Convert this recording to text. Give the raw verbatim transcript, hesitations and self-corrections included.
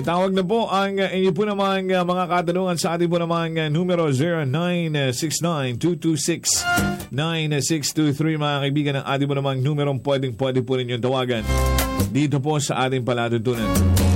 Itawag na po ang uh, inyo po namang uh, mga katanungan sa ating po namang uh, numero zero nine six nine two two six nine six two three, mga kaibigan, ang ating po namang numerong pwedeng pwede po ninyong tawagan dito po sa ating palatuntunan.